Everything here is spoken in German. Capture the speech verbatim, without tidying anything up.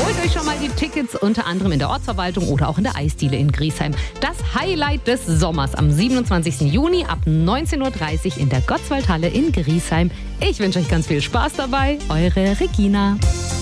Holt euch schon mal die Tickets, unter anderem in der Ortsverwaltung oder auch in der Eisdiele in Griesheim. Das Highlight des Sommers am siebenundzwanzigsten Juni ab neunzehn Uhr dreißig in der Gottswaldhalle in Griesheim. Ich wünsche euch ganz viel Spaß dabei. Eure Regina.